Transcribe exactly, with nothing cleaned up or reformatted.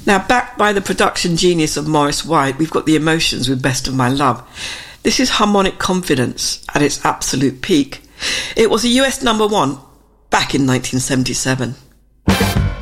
Now, backed by the production genius of Maurice White, we've got the emotions with Best of My Love. This is harmonic confidence at its absolute peak. It was a U S number one back in nineteen seventy-seven.